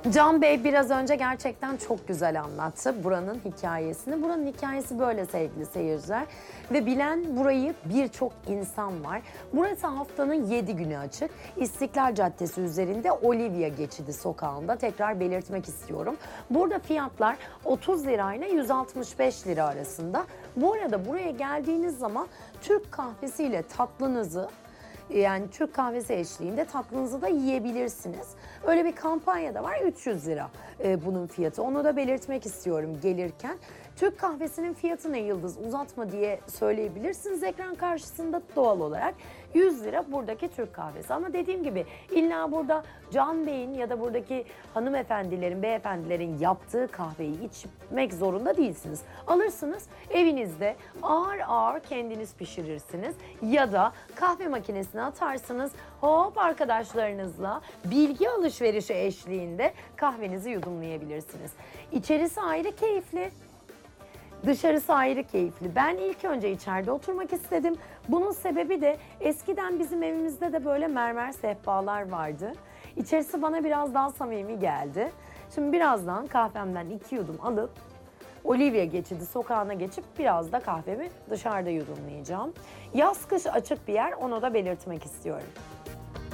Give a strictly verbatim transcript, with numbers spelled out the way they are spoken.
Can Bey biraz önce gerçekten çok güzel anlattı buranın hikayesini. Buranın hikayesi böyle sevgili seyirciler. Ve bilen burayı birçok insan var. Burası haftanın yedi günü açık. İstiklal Caddesi üzerinde Olivia Geçidi sokağında, tekrar belirtmek istiyorum. Burada fiyatlar otuz lirayla yüz altmış beş lira arasında. Bu arada buraya geldiğiniz zaman Türk kahvesiyle tatlınızı, yani Türk kahvesi eşliğinde tatlınızı da yiyebilirsiniz. Öyle bir kampanya da var, üç yüz lira e, bunun fiyatı. Onu da belirtmek istiyorum gelirken. Türk kahvesinin fiyatı ne Yıldız, uzatma diye söyleyebilirsiniz ekran karşısında doğal olarak. yüz lira buradaki Türk kahvesi. Ama dediğim gibi illa burada Can Bey'in ya da buradaki hanımefendilerin, beyefendilerin yaptığı kahveyi içmek zorunda değilsiniz. Alırsınız evinizde ağır ağır kendiniz pişirirsiniz ya da kahve makinesine atarsınız, hop arkadaşlarınızla bilgi alışverişi eşliğinde kahvenizi yudumlayabilirsiniz. İçerisi ayrı keyifli, dışarısı ayrı keyifli. Ben ilk önce içeride oturmak istedim. Bunun sebebi de eskiden bizim evimizde de böyle mermer sehpalar vardı. İçerisi bana biraz daha samimi geldi. Şimdi birazdan kahvemden iki yudum alıp Olivia Geçidi sokağına geçip biraz da kahvemi dışarıda yudumlayacağım. Yaz kış açık bir yer, onu da belirtmek istiyorum.